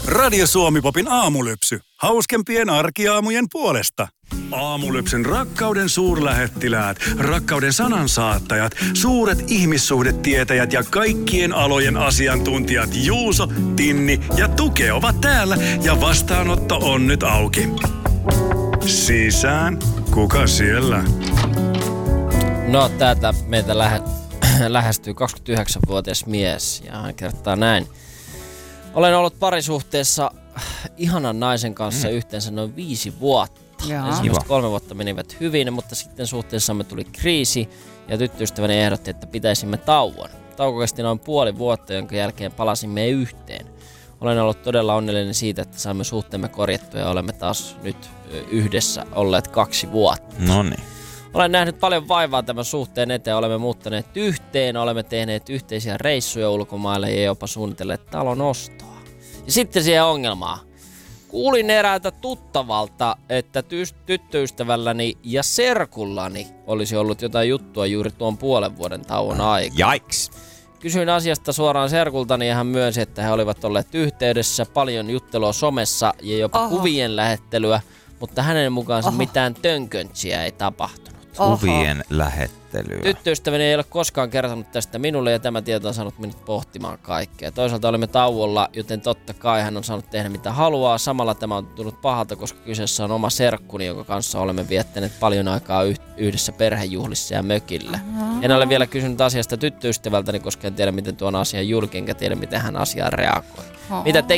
Radio Suomi-popin aamulypsy. Hauskempien arkiaamujen puolesta. Aamulypsyn rakkauden suurlähettiläät, rakkauden sanansaattajat, suuret ihmissuhdetietäjät ja kaikkien alojen asiantuntijat Juuso, Tinni ja Tuke ovat täällä ja vastaanotto on nyt auki. Sisään. Kuka siellä? No, täältä meitä lähestyy 29-vuotias mies ja hän kertaa näin. Olen ollut parisuhteessa ihanan naisen kanssa yhteensä noin 5 vuotta. Ensimmäiset 3 vuotta menivät hyvin, mutta sitten suhteessamme tuli kriisi ja tyttöystäväni ehdotti, että pitäisimme tauon. Tauko kesti noin 5 vuotta, jonka jälkeen palasimme yhteen. Olen ollut todella onnellinen siitä, että saimme suhteemme korjattua ja olemme taas nyt yhdessä olleet 2 vuotta. Noniin. Olen nähnyt paljon vaivaa tämän suhteen eteen, olemme muuttaneet yhteen, olemme tehneet yhteisiä reissuja ulkomaille ja jopa suunnitelleet talon ostoa. Ja sitten siihen ongelmaan. Kuulin eräältä tuttavalta, että tyttöystävälläni ja serkullani olisi ollut jotain juttua juuri tuon 5 vuoden tauon aikana. Jaiks! Kysyin asiasta suoraan serkultani ja hän myönsi, että he olivat olleet yhteydessä, paljon juttelua somessa ja jopa kuvien lähettelyä, mutta hänen mukaansa mitään tönköntsiä ei tapahtunut. Kuvien lähettelyä. Tyttöystäväni ei ole koskaan kertonut tästä minulle ja tämä tieto on saanut minut pohtimaan kaikkea. Toisaalta olemme tauolla, joten totta kai hän on saanut tehdä mitä haluaa. Samalla tämä on tullut pahalta, koska kyseessä on oma serkkuni, jonka kanssa olemme viettäneet paljon aikaa yhdessä perhejuhlissa ja mökillä. En ole vielä kysynyt asiasta tyttöystävältäni, koska en tiedä miten tuon asian julki, enkä tiedä miten hän asiaan reagoi. Mitä